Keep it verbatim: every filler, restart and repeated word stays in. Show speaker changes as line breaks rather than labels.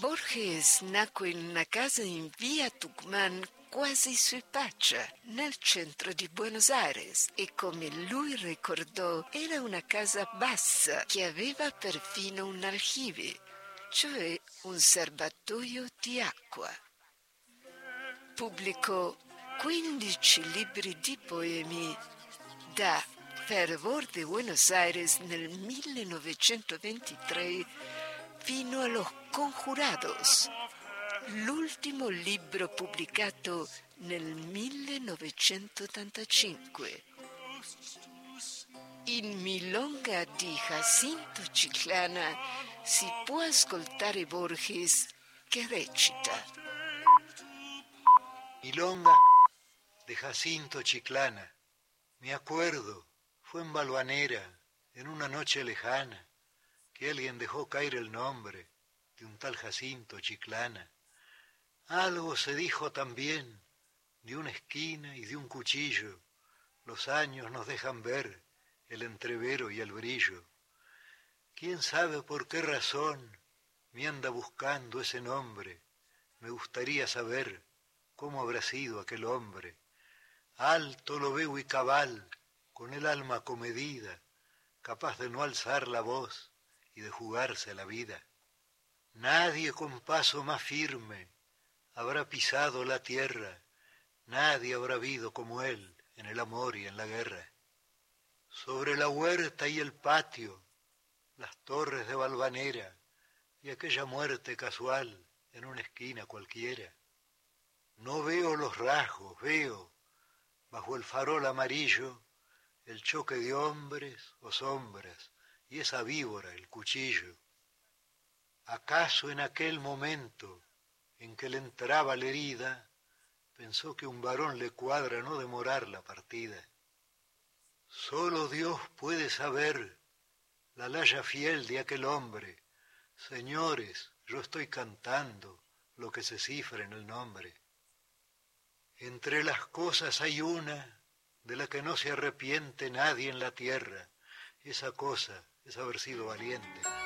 Borges nacque in una casa in via Tucumán, quasi sui Pacha, nel centro di Buenos Aires, e come lui ricordò era una casa bassa che aveva perfino un aljibe, cioè un serbatoio di acqua. Pubblicò quindici libri di poemi da Fervor de Buenos Aires nel millenovecentoventitré fino a Los Conjurados, l'ultimo libro pubblicato nel millenovecentottantacinque. In Milonga di Jacinto Chiclana si può ascoltare Borges che recita:
Milonga de Jacinto Chiclana. Me acuerdo, fue en Balvanera, en una noche lejana, que alguien dejó caer el nombre de un tal Jacinto Chiclana. Algo se dijo también de una esquina y de un cuchillo. Los años nos dejan ver el entrevero y el brillo. ¿Quién sabe por qué razón me anda buscando ese nombre? Me gustaría saber cómo habrá sido aquel hombre. Alto lo veo y cabal, con el alma comedida, capaz de no alzar la voz y de jugarse la vida. Nadie con paso más firme habrá pisado la tierra, nadie habrá habido como él en el amor y en la guerra. Sobre la huerta y el patio, las torres de Valvanera y aquella muerte casual en una esquina cualquiera. No veo los rasgos, veo, bajo el farol amarillo, el choque de hombres o sombras y esa víbora, el cuchillo. ¿Acaso en aquel momento en que le entraba la herida, pensó que un varón le cuadra no demorar la partida? Solo Dios puede saber la laya fiel de aquel hombre. Señores, yo estoy cantando lo que se cifra en el nombre. Entre las cosas hay una de la que no se arrepiente nadie en la tierra. Esa cosa es haber sido valiente.